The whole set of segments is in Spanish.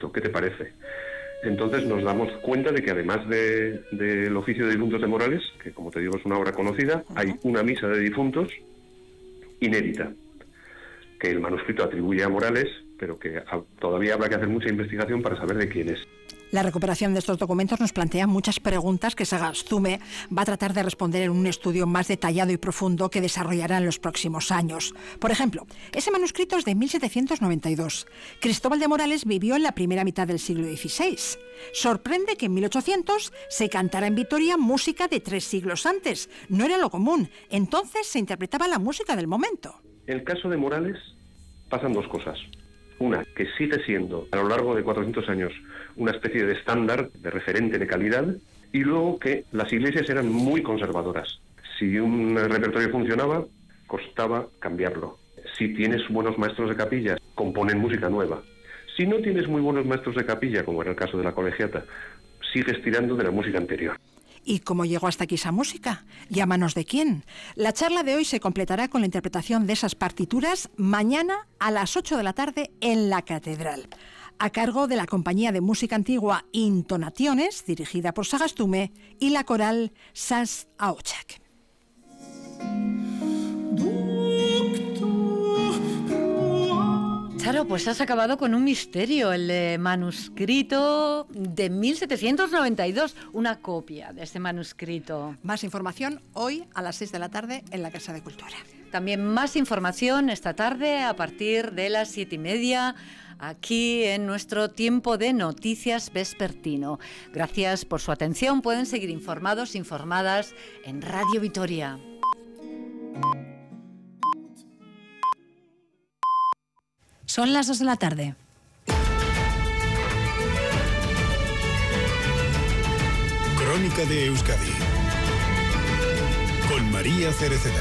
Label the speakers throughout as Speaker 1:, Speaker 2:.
Speaker 1: esto, ¿qué te parece? Entonces nos damos cuenta de que además del oficio de difuntos de Morales, que como te digo es una obra conocida, hay una misa de difuntos inédita, que el manuscrito atribuye a Morales, pero que todavía habrá que hacer mucha investigación para saber de quién es.
Speaker 2: La recuperación de estos documentos nos plantea muchas preguntas que Sagastume va a tratar de responder en un estudio más detallado y profundo que desarrollará en los próximos años. Por ejemplo, ese manuscrito es de 1792. Cristóbal de Morales vivió en la primera mitad del siglo XVI. Sorprende que en 1800 se cantara en Vitoria música de 3 siglos antes. No era lo común. Entonces se interpretaba la música del momento.
Speaker 1: En el caso de Morales pasan 2 cosas. Una, que sigue siendo a lo largo de 400 años una especie de estándar, de referente de calidad, y luego que las iglesias eran muy conservadoras. Si un repertorio funcionaba, costaba cambiarlo. Si tienes buenos maestros de capilla, componen música nueva. Si no tienes muy buenos maestros de capilla, como era el caso de la colegiata, sigues tirando de la música anterior.
Speaker 2: ¿Y cómo llegó hasta aquí esa música? ¿Y a manos de quién? La charla de hoy se completará con la interpretación de esas partituras mañana a las 8 de la tarde en la Catedral, a cargo de la compañía de música antigua Intonaciones, dirigida por Sagastume, y la coral Sas Aochak.
Speaker 3: Charo, pues has acabado con un misterio, el manuscrito de 1792, una copia de este manuscrito.
Speaker 2: Más información hoy a las 6 de la tarde en la Casa de Cultura.
Speaker 3: También más información esta tarde a partir de las 7:30 aquí en nuestro tiempo de noticias vespertino. Gracias por su atención. Pueden seguir informados, informadas en Radio Vitoria.
Speaker 4: Son las 2 de la tarde.
Speaker 5: Crónica de Euskadi con María Cereceda.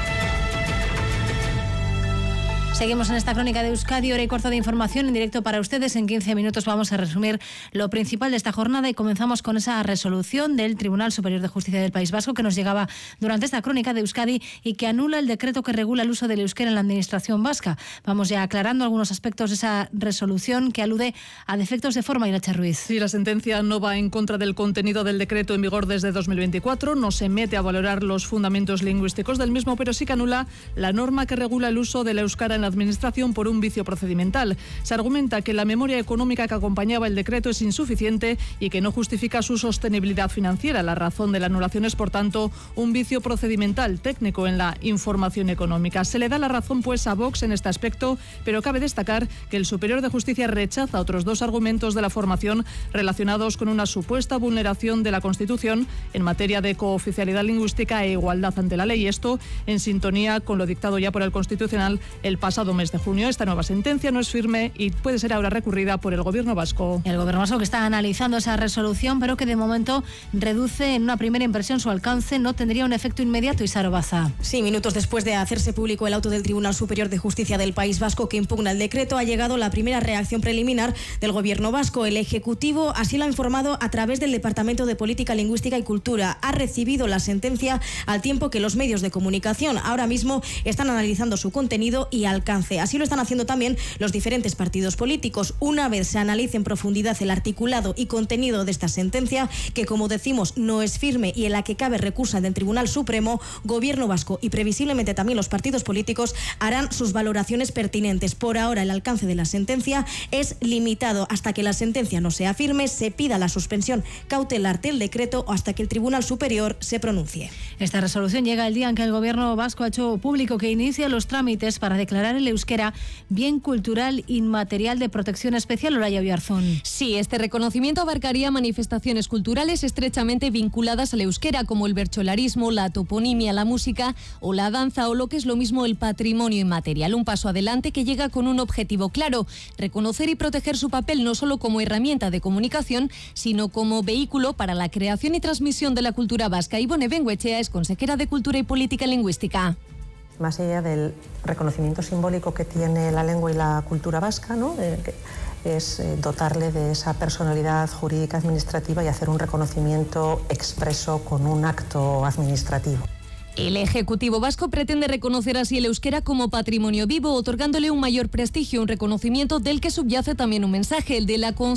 Speaker 4: Seguimos en esta crónica de Euskadi, hora y cuarto de información en directo para ustedes. En 15 minutos vamos a resumir lo principal de esta jornada y comenzamos con esa resolución del Tribunal Superior de Justicia del País Vasco que nos llegaba durante esta crónica de Euskadi y que anula el decreto que regula el uso del euskera en la administración vasca. Vamos ya aclarando algunos aspectos de esa resolución que alude a defectos de forma. Irache Ruiz.
Speaker 6: Sí, la sentencia no va en contra del contenido del decreto en vigor desde 2024, no se mete a valorar los fundamentos lingüísticos del mismo, pero sí que anula la norma que regula el uso del euskera en la administración por un vicio procedimental. Se argumenta que la memoria económica que acompañaba el decreto es insuficiente y que no justifica su sostenibilidad financiera. La razón de la anulación es, por tanto, un vicio procedimental técnico en la información económica. Se le da la razón, pues, a Vox en este aspecto, pero cabe destacar que el Superior de Justicia rechaza otros 2 argumentos de la formación relacionados con una supuesta vulneración de la Constitución en materia de cooficialidad lingüística e igualdad ante la ley. Esto en sintonía con lo dictado ya por el Constitucional el pasado mes de junio. Esta nueva sentencia no es firme y puede ser ahora recurrida por el Gobierno vasco.
Speaker 4: El Gobierno vasco que está analizando esa resolución, pero que de momento reduce en una primera impresión su alcance, no tendría un efecto inmediato. Isaro Baza.
Speaker 7: Sí, minutos después de hacerse público el auto del Tribunal Superior de Justicia del País Vasco que impugna el decreto, ha llegado la primera reacción preliminar del Gobierno vasco. El Ejecutivo así lo ha informado a través del Departamento de Política Lingüística y Cultura. Ha recibido la sentencia al tiempo que los medios de comunicación ahora mismo están analizando su contenido y alcance. Así lo están haciendo también los diferentes partidos políticos. Una vez se analice en profundidad el articulado y contenido de esta sentencia, que como decimos no es firme y en la que cabe recurso del Tribunal Supremo, Gobierno vasco y previsiblemente también los partidos políticos harán sus valoraciones pertinentes. Por ahora el alcance de la sentencia es limitado. Hasta que la sentencia no sea firme, se pida la suspensión cautelar del decreto o hasta que el Tribunal Superior se pronuncie.
Speaker 4: Esta resolución llega el día en que el Gobierno vasco ha hecho público que inicia los trámites para declarar el euskera bien cultural inmaterial de protección especial. Olaya Oyarzún.
Speaker 8: Sí, este reconocimiento abarcaría manifestaciones culturales estrechamente vinculadas al euskera, como el bertsolarismo, la toponimia, la música o la danza, o lo que es lo mismo, el patrimonio inmaterial. Un paso adelante que llega con un objetivo claro: reconocer y proteger su papel no solo como herramienta de comunicación, sino como vehículo para la creación y transmisión de la cultura vasca. Ivone Bengoechea es consejera de Cultura y Política Lingüística.
Speaker 9: Más allá del reconocimiento simbólico que tiene la lengua y la cultura vasca, ¿no? Es dotarle de esa personalidad jurídica administrativa y hacer un reconocimiento expreso con un acto administrativo.
Speaker 8: El Ejecutivo vasco pretende reconocer así el euskera como patrimonio vivo, otorgándole un mayor prestigio, un reconocimiento del que subyace también un mensaje, el de la